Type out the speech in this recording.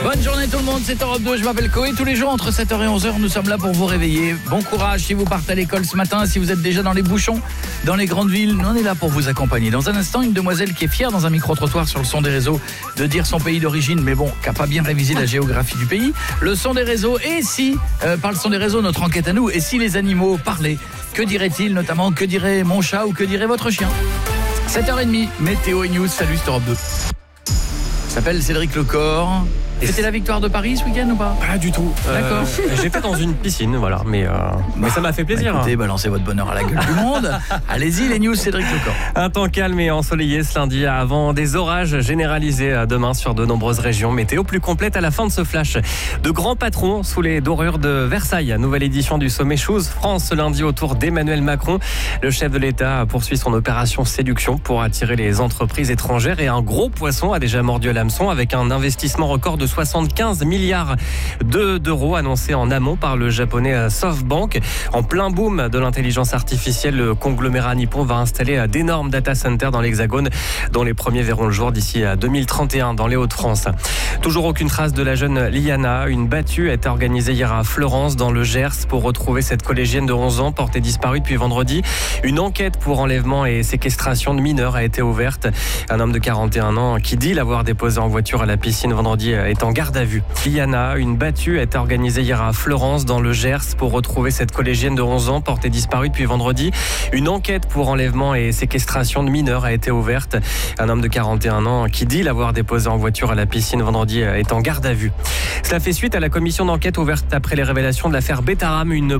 Bonne journée tout le monde, c'est Europe 2, je m'appelle Koé. Tous les jours entre 7h et 11h, nous sommes là pour vous réveiller. Bon courage si vous partez à l'école ce matin, si vous êtes déjà dans les bouchons, dans les grandes villes. Nous on est là pour vous accompagner. Dans un instant, une demoiselle qui est fière dans un micro-trottoir sur le son des réseaux de dire son pays d'origine, mais bon, qui n'a pas bien révisé la géographie du pays. Le son des réseaux, et si, par le son des réseaux, notre enquête à nous, et si les animaux parlaient, que dirait-il notamment, que dirait mon chat ou que dirait votre chien? 7h30, météo et news, salut c'est Europe 2. S'appelle Cédric Lecor. C'était la victoire de Paris ce week-end ou pas? Pas du tout. D'accord. J'étais dans une piscine, voilà, mais ça m'a fait plaisir. Écoutez, balancez votre bonheur à la gueule du monde. Allez-y, les news, Cédric Lecor. Un temps calme et ensoleillé ce lundi avant des orages généralisés demain sur de nombreuses régions. Météo plus complète à la fin de ce flash. De grands patrons sous les dorures de Versailles. Nouvelle édition du sommet Choose France ce lundi autour d'Emmanuel Macron. Le chef de l'État poursuit son opération séduction pour attirer les entreprises étrangères et un gros poisson a déjà mordu à l'hameçon avec un investissement record de 75 milliards d'euros annoncé en amont par le japonais SoftBank. En plein boom de l'intelligence artificielle, le conglomérat nippon va installer d'énormes data centers dans l'Hexagone, dont les premiers verront le jour d'ici à 2031 dans les Hauts-de-France. Toujours aucune trace de la jeune Liana. Une battue a été organisée hier à Fleurance dans le Gers pour retrouver cette collégienne de 11 ans portée disparue depuis vendredi. Une enquête pour enlèvement et séquestration de mineurs a été ouverte. Un homme de 41 ans qui dit l'avoir déposé en voiture à la piscine vendredi est en garde à vue. Liana, une battue a été organisée hier à Fleurance dans le Gers pour retrouver cette collégienne de 11 ans portée disparue depuis vendredi. Une enquête pour enlèvement et séquestration de mineurs a été ouverte. Un homme de 41 ans qui dit l'avoir déposé en voiture à la piscine vendredi est en garde à vue. Cela fait suite à la commission d'enquête ouverte après les révélations de l'affaire Betaram, une